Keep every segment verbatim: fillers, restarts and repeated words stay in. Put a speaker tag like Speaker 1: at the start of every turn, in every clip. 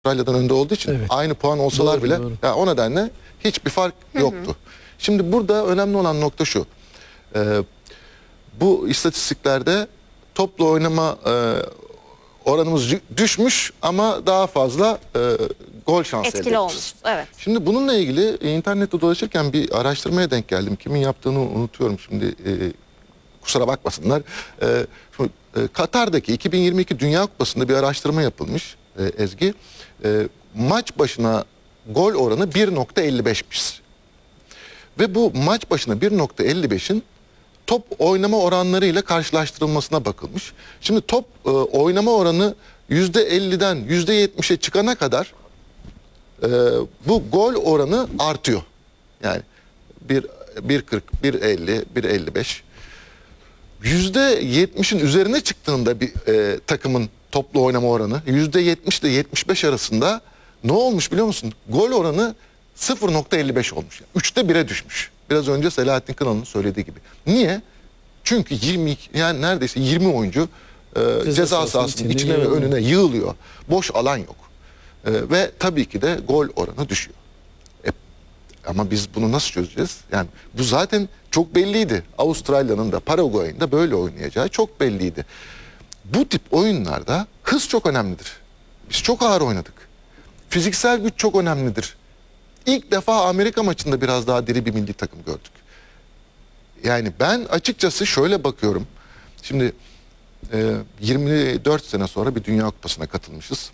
Speaker 1: Avustralya'dan önde olduğu için evet. aynı puan olsalar doğru, bile doğru. Yani o nedenle hiçbir fark yoktu. Hı hı. Şimdi burada önemli olan nokta şu. Ee, bu istatistiklerde topla oynama e, oranımız düşmüş ama daha fazla e, gol şansı elde
Speaker 2: etkili olmuş. Evet.
Speaker 1: Şimdi bununla ilgili internette dolaşırken bir araştırmaya denk geldim. Kimin yaptığını unutuyorum şimdi. E, kusura bakmasınlar. E, şu, e, Katar'daki iki bin yirmi iki Dünya Kupası'nda bir araştırma yapılmış e, Ezgi. E, maç başına gol oranı bir nokta elli beşmiş. Ve bu maç başına bir nokta elli beşin top oynama oranlarıyla karşılaştırılmasına bakılmış. Şimdi top e, oynama oranı yüzde elliden yüzde yetmişe çıkana kadar e, bu gol oranı artıyor. Yani bir kırk, bir elli, bir elli beş. yüzde yetmişin üzerine çıktığında bir e, takımın toplu oynama oranı yüzde yetmiş ile yetmiş beş arasında ne olmuş biliyor musun? Gol oranı sıfır nokta elli beş olmuş. Yani üçte bire düşmüş. Biraz önce Selahattin Kınalı'nın söylediği gibi. Niye? Çünkü yirmi yani neredeyse yirmi oyuncu e, ceza, ceza sahasının içine ve önüne yığılıyor. Boş alan yok. E, ve tabii ki de gol oranı düşüyor. E, ama biz bunu nasıl çözeceğiz? Yani bu zaten çok belliydi. Avustralya'nın da Paraguay'ın da böyle oynayacağı çok belliydi. Bu tip oyunlarda hız çok önemlidir. Biz çok ağır oynadık. Fiziksel güç çok önemlidir. İlk defa Amerika maçında biraz daha diri bir milli takım gördük. Yani ben açıkçası şöyle bakıyorum. Şimdi e, yirmi dört sene sonra bir Dünya Kupası'na katılmışız.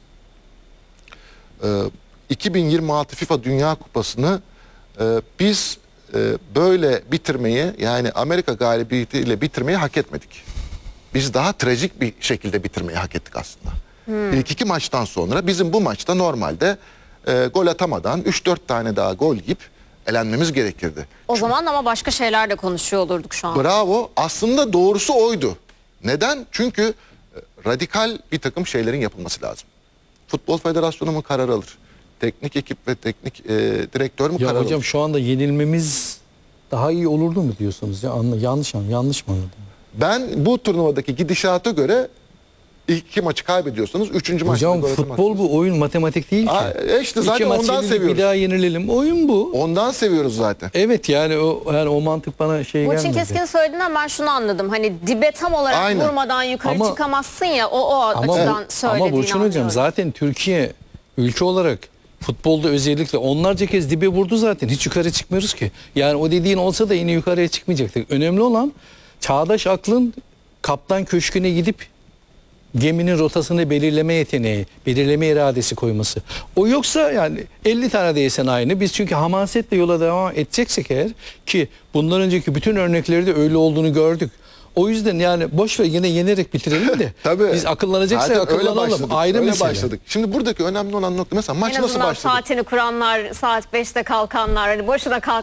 Speaker 1: E, iki bin yirmi altı FIFA Dünya Kupası'nı e, biz e, böyle bitirmeyi, yani Amerika galibiyetiyle bitirmeyi hak etmedik. Biz daha trajik bir şekilde bitirmeyi hak ettik aslında. Hmm. İlk iki maçtan sonra bizim bu maçta normalde e, gol atamadan üç dört tane daha gol yiyip elenmemiz gerekirdi.
Speaker 2: O Çünkü, zaman ama başka şeyler de konuşuyor olurduk şu an.
Speaker 1: Bravo. Aslında doğrusu oydu. Neden? Çünkü e, radikal bir takım şeylerin yapılması lazım. Futbol Federasyonu mu karar alır? Teknik ekip ve teknik e, direktör mü
Speaker 3: ya
Speaker 1: karar alır?
Speaker 3: Hocam şu anda yenilmemiz daha iyi olurdu mu diyorsunuz? Ya, anla, yanlış mı? Yanlış mı anladım?
Speaker 1: Ben bu turnuvadaki gidişata göre ilk iki maçı kaybediyorsanız üçüncü maçta
Speaker 3: Hocam futbol bu, oyun matematik değil ki.
Speaker 1: Aa, işte zaten
Speaker 3: İki
Speaker 1: ondan seviyoruz.
Speaker 3: Bir daha yenilelim. Oyun bu.
Speaker 1: Ondan seviyoruz zaten.
Speaker 3: Evet yani o yani o mantık bana şey
Speaker 2: bu
Speaker 3: gelmedi.
Speaker 2: için keskin söylediğinden ben şunu anladım. Hani dibe tam olarak Aynen. vurmadan yukarı ama, çıkamazsın ya o, o
Speaker 3: ama,
Speaker 2: açıdan söylediğini
Speaker 3: Ama Burçin Hocam zaten Türkiye ülke olarak futbolda özellikle onlarca kez dibe vurdu zaten. Hiç yukarı çıkmıyoruz ki. Yani o dediğin olsa da yine yukarıya çıkmayacaktık. Önemli olan çağdaş aklın kaptan köşküne gidip geminin rotasını belirleme yeteneği, belirleme iradesi koyması. O yoksa yani elli tane de yesen aynı. Biz çünkü hamasetle yola devam edeceksek eğer, ki bundan önceki bütün örnekleri de öyle olduğunu gördük. O yüzden yani boş ver yine yenerek bitirelim de
Speaker 1: Tabii.
Speaker 3: Biz akıllanacaksak akıllanalım. Ayrı
Speaker 1: öyle
Speaker 3: mesele.
Speaker 1: başladık. Şimdi buradaki önemli olan nokta mesela maç
Speaker 2: en
Speaker 1: nasıl başladı?
Speaker 2: saatini kuranlar, saat beşte kalkanlar, hani boşuna kalk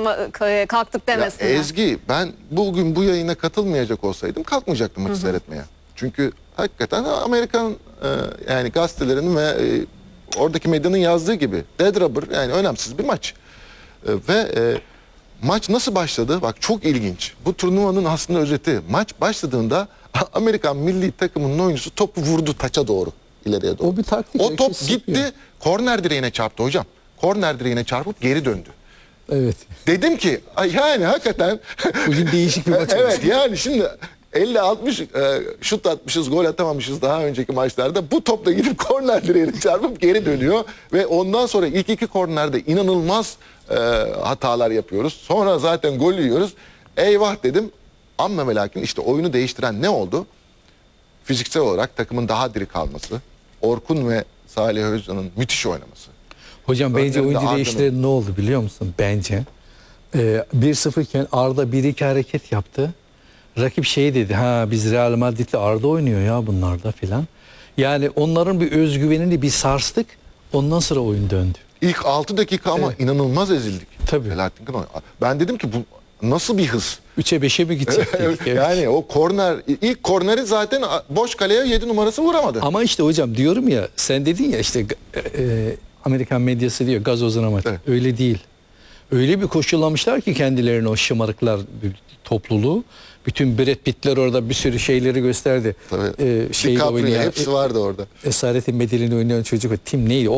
Speaker 2: kalktık demesinler.
Speaker 1: Ya Ezgi, ben bugün bu yayına katılmayacak olsaydım kalkmayacaktım maçı Hı -hı. seyretmeye. Çünkü hakikaten Amerikan e, yani gazetelerinin ve e, oradaki medyanın yazdığı gibi dead rubber, yani önemsiz bir maç. E, ve e, maç nasıl başladı? Bak çok ilginç. Bu turnuvanın aslında özeti. Maç başladığında Amerikan milli takımının oyuncusu topu vurdu taça doğru, ileriye doğru.
Speaker 3: O bir taktik.
Speaker 1: O top gitti, yapıyor. Korner direğine çarptı hocam. Korner direğine çarpıp geri döndü.
Speaker 3: Evet.
Speaker 1: Dedim ki yani hakikaten
Speaker 3: bugün değişik bir maç.
Speaker 1: Evet yani şimdi elli altmış e, şut atmışız, gol atamamışız daha önceki maçlarda. Bu topla gidip korner direğine çarpıp geri dönüyor ve ondan sonra ilk iki kornerde inanılmaz e, hatalar yapıyoruz. Sonra zaten gol yiyoruz. Eyvah dedim. Amma ve lakin işte oyunu değiştiren ne oldu? Fiziksel olarak takımın daha diri kalması, Orkun ve Salih Özcan'ın müthiş oynaması.
Speaker 3: Hocam bence oyuncu
Speaker 1: Arda'nın...
Speaker 3: değiştiren ne oldu biliyor musun? Bence ee, bir sıfır iken Arda bir iki hareket yaptı. Rakip şey dedi, ha biz Real Madrid'le Arda oynuyor ya bunlarda filan. Yani onların bir özgüvenini bir sarstık. Ondan sonra oyun döndü.
Speaker 1: İlk altı dakika ama evet. inanılmaz ezildik.
Speaker 3: Tabii.
Speaker 1: Ben dedim ki bu nasıl bir hız?
Speaker 3: üçe beşe mi gidecektik?
Speaker 1: Evet. Yani o korner, ilk korneri zaten boş kaleye yedi numarası vuramadı.
Speaker 3: Ama işte hocam diyorum ya, sen dedin ya işte e, Amerikan medyası diyor gazozuna maç. Evet. Öyle değil. öyle bir koşullamışlar ki kendilerini o şımarıklar topluluğu. Bütün Brad Pitt'ler orada bir sürü şeyleri gösterdi.
Speaker 1: Tabii.
Speaker 3: Ee, şeyde
Speaker 1: DiCaprio
Speaker 3: oynayan,
Speaker 1: hepsi vardı orada.
Speaker 3: Esaretin Bedeli'ni oynayan çocuk, Tim neydi?